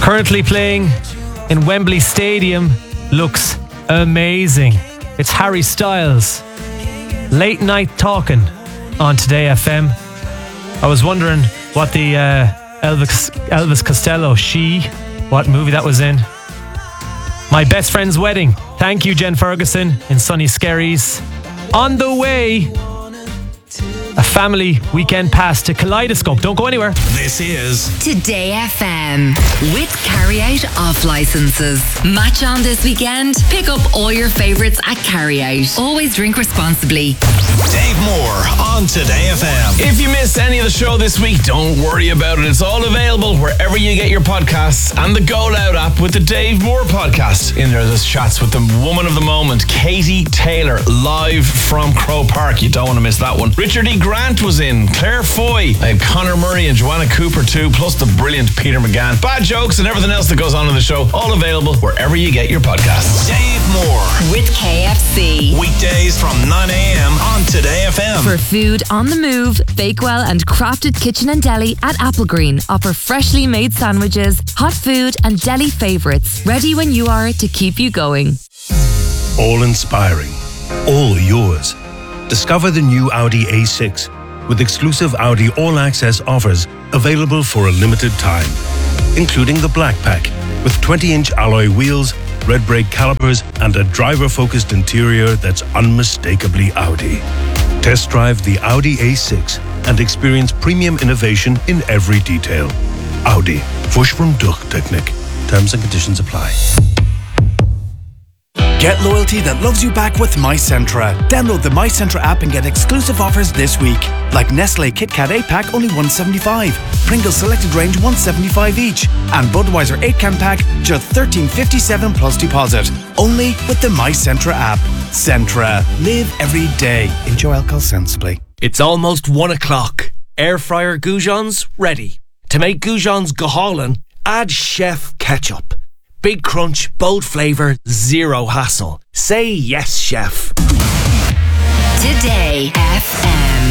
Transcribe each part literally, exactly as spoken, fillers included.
currently playing in Wembley Stadium, looks amazing. It's Harry Styles. Late Night Talking on Today F M. I was wondering what the uh, Elvis, Elvis Costello, She, what movie that was in. My Best Friend's Wedding. Thank you, Jen Ferguson in sunny Skerries. On the way, a family weekend pass to Kaleidoscope. Don't go anywhere. This is Today F M with Carry Out off licenses. Match on this weekend. Pick up all your favourites at Carry Out. Always drink responsibly. Dave Moore on Today F M. If you missed any of the show this week, don't worry about it. It's all available wherever you get your podcasts and the Go Loud app with the Dave Moore podcast. In there, there's chats with the woman of the moment, Katie Taylor, live from Crow Park. You don't want to miss that one. Richard E. Grant was in, Claire Foy, I had Conor Murray and Joanna Cooper too, plus the brilliant Peter McGann. Bad jokes and everything else that goes on in the show, all available wherever you get your podcasts. Dave Moore with K F C. Weekdays from nine a.m. on Today F M. For food on the move, Bakewell and Crafted Kitchen and Deli at Applegreen offer freshly made sandwiches, hot food and deli favourites, ready when you are to keep you going. All inspiring, all yours. Discover the new Audi A six with exclusive Audi All Access offers available for a limited time, including the Black Pack with twenty-inch alloy wheels, red brake calipers and a driver-focused interior that's unmistakably Audi. Test drive the Audi A six and experience premium innovation in every detail. Audi. Fush from Durchtechnik. Terms and conditions apply. Get loyalty that loves you back with MyCentra. Download the MyCentra app and get exclusive offers this week. Like Nestle Kit Kat eight pack only one seventy-five, Pringles Selected Range one seventy-five each, and Budweiser eight can pack just thirteen fifty-seven plus deposit. Only with the MyCentra app. Centra. Live every day. Enjoy alcohol sensibly. It's almost one o'clock. Air fryer goujons ready. To make goujons gohalin, add Chef Ketchup. Big crunch, bold flavour, zero hassle. Say yes, chef. Today F M.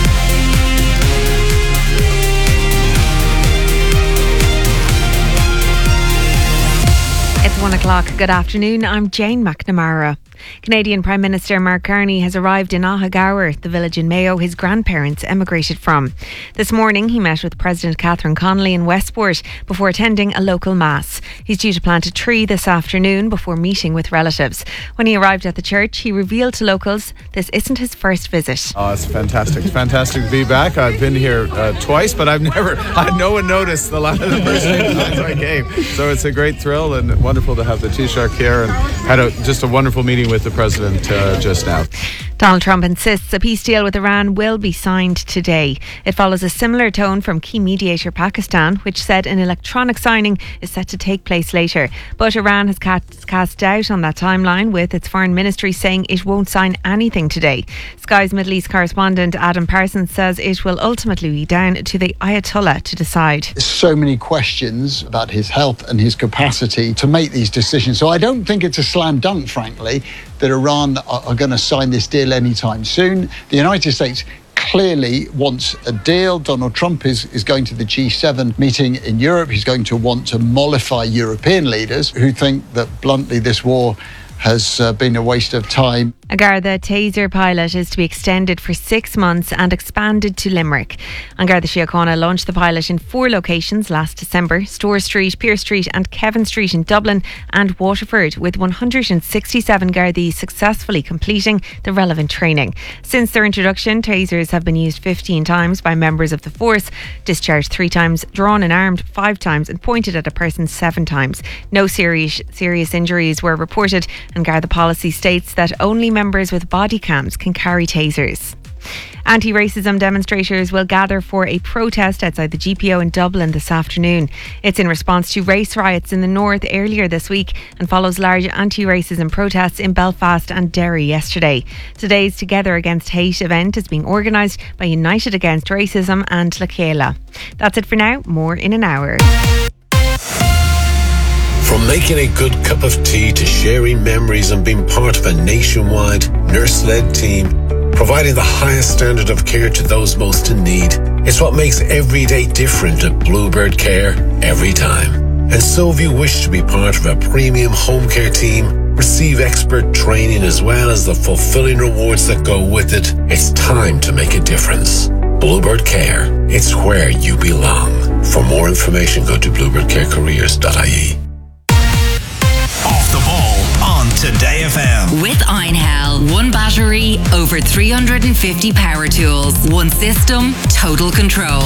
It's one o'clock. Good afternoon. I'm Jane McNamara. Canadian Prime Minister Mark Carney has arrived in Ahagower, the village in Mayo his grandparents emigrated from. This morning he met with President Catherine Connolly in Westport before attending a local mass. He's due to plant a tree this afternoon before meeting with relatives. When he arrived at the church, he revealed to locals this isn't his first visit. Oh, it's fantastic. It's fantastic to be back. I've been here uh, twice, but I've never had no one noticed the last the first time I came. So it's a great thrill and wonderful to have the Taoiseach here, and had a, just a wonderful meeting with the President uh, just now. Donald Trump insists a peace deal with Iran will be signed today. It follows a similar tone from key mediator Pakistan, which said an electronic signing is set to take place later. But Iran has cast, cast doubt on that timeline, with its foreign ministry saying it won't sign anything today. Sky's Middle East correspondent Adam Parsons says it will ultimately be down to the Ayatollah to decide. So many questions about his health and his capacity to make these decisions. So I don't think it's a slam dunk, frankly, that Iran are, are going to sign this deal anytime soon. The United States clearly wants a deal. Donald Trump is, is going to the G seven meeting in Europe. He's going to want to mollify European leaders who think that, bluntly, this war has uh, been a waste of time. A Garda Taser pilot is to be extended for six months and expanded to Limerick. An Garda Síochána launched the pilot in four locations last December: Store Street, Pearse Street and Kevin Street in Dublin and Waterford, with one hundred sixty-seven Gardaí successfully completing the relevant training. Since their introduction, tasers have been used fifteen times by members of the force, discharged three times, drawn and armed five times and pointed at a person seven times. No serious, serious injuries were reported, and Garda policy states that only members with body cams can carry tasers. Anti-racism demonstrators will gather for a protest outside the G P O in Dublin this afternoon. It's in response to race riots in the north earlier this week and follows large anti-racism protests in Belfast and Derry yesterday. Today's Together Against Hate event is being organised by United Against Racism and Lakeela. That's it for now. More in an hour. From making a good cup of tea to sharing memories and being part of a nationwide nurse-led team, providing the highest standard of care to those most in need, it's what makes every day different at Bluebird Care every time. And so if you wish to be part of a premium home care team, receive expert training as well as the fulfilling rewards that go with it, it's time to make a difference. Bluebird Care, it's where you belong. For more information, go to bluebird care careers dot I E. Off the ball on Today F M. With Einhell, one battery, over three hundred fifty power tools, one system, total control.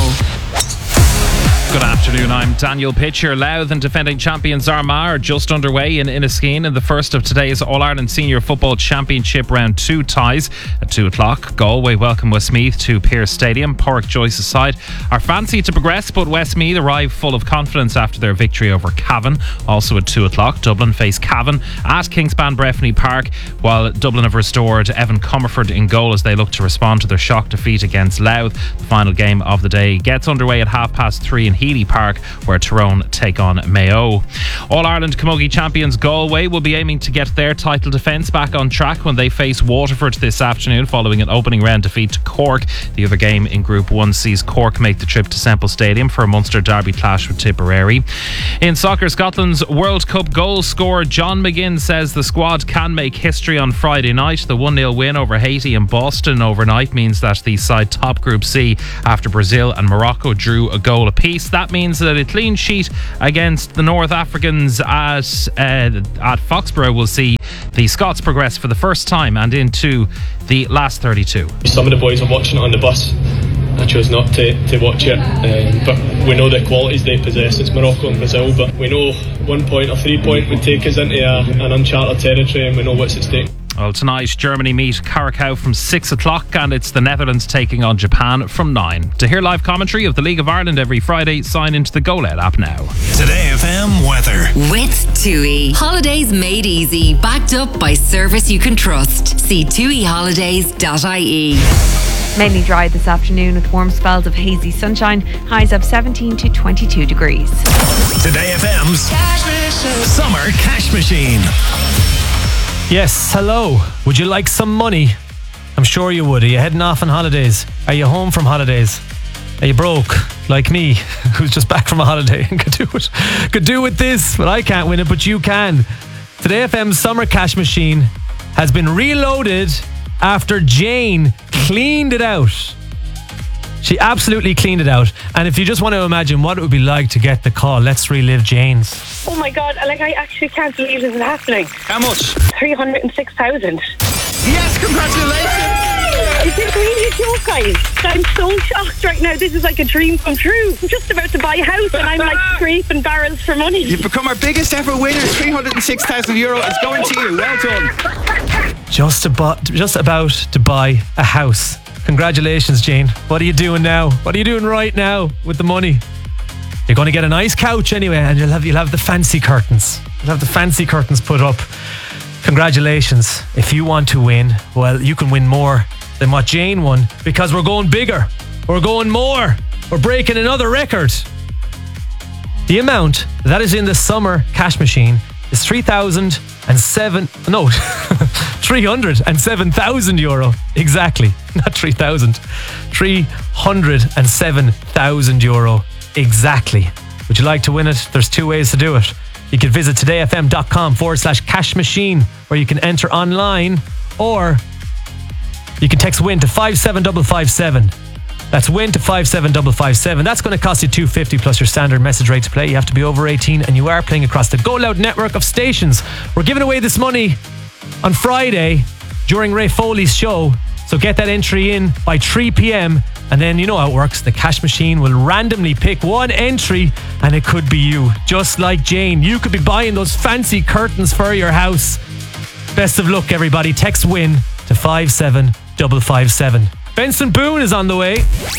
Good afternoon, I'm Daniel Pitcher. Louth and defending champions Armagh are just underway in Inniskeen in the first of today's All-Ireland Senior Football Championship Round two ties. At two o'clock, Galway welcome Westmeath to Pearse Stadium. Pádraic Joyce's side are fancy to progress, but Westmeath arrive full of confidence after their victory over Cavan. Also at two o'clock, Dublin face Cavan at Kingspan Breffni Park, while Dublin have restored Evan Comerford in goal as they look to respond to their shock defeat against Louth. The final game of the day gets underway at half past three in Healy Park, where Tyrone take on Mayo. All-Ireland Camogie champions Galway will be aiming to get their title defence back on track when they face Waterford this afternoon following an opening round defeat to Cork. The other game in Group one sees Cork make the trip to Semple Stadium for a Munster derby clash with Tipperary. In soccer, Scotland's World Cup goal scorer John McGinn says the squad can make history on Friday night. The one nil win over Haiti and Boston overnight means that the side top Group C after Brazil and Morocco drew a goal apiece. That means that a clean sheet against the North Africans at uh, at Foxborough will see the Scots progress for the first time and into the last thirty-two. Some of the boys are watching it on the bus. I chose not to, to watch it, um, but we know the qualities they possess. It's Morocco and Brazil, but we know one point or three point would take us into a, an uncharted territory, and we know what's at stake. Well, tonight Germany meet Curacao from six o'clock, and it's the Netherlands taking on Japan from nine. To hear live commentary of the League of Ireland every Friday, sign into the GoLed app now. Today F M weather. With TUI. Holidays made easy, backed up by service you can trust. See tui holidays dot I E. Mainly dry this afternoon with warm spells of hazy sunshine. Highs of seventeen to twenty-two degrees. Today F M's Summer Cash Machine. Yes, hello. Would you like some money? I'm sure you would. Are you heading off on holidays? Are you home from holidays? Are you broke, like me, who's just back from a holiday and could do it? Could do with this, but I can't win it, but you can. Today F M's Summer Cash Machine has been reloaded after Jane cleaned it out. She absolutely cleaned it out. And if you just want to imagine what it would be like to get the call, let's relive Jane's. Oh my God, like I actually can't believe this is happening. How much? three hundred six thousand. Yes, congratulations! Is this really a joke, guys? I'm so shocked right now. This is like a dream come true. I'm just about to buy a house and I'm like scraping barrels for money. You've become our biggest ever winner. three hundred six thousand euro is going to you. Well done. Just about, just about to buy a house. Congratulations, Jane. What are you doing now? What are you doing right now with the money? You're going to get a nice couch anyway, and you'll have you'll have the fancy curtains. You'll have the fancy curtains put up. Congratulations. If you want to win, well, you can win more than what Jane won, because we're going bigger. We're going more. We're breaking another record. The amount that is in the summer cash machine is three thousand and seven. No, three hundred and seven thousand euro. Exactly, not three thousand. Three hundred and seven thousand euro. Exactly. Would you like to win it? There's two ways to do it. You can visit todayfm.com forward slash cash machine, where you can enter online, or you can text WIN to five seven five five seven. That's WIN to five seven five five seven. That's going to cost you two dollars fifty plus your standard message rate to play. You have to be over eighteen, and you are playing across the Go Loud network of stations. We're giving away this money on Friday during Ray Foley's show, so get that entry in by three p.m. and then you know how it works. The cash machine will randomly pick one entry, and it could be you. Just like Jane, you could be buying those fancy curtains for your house. Best of luck, everybody. Text WIN to five seven five five seven. Benson Boone is on the way.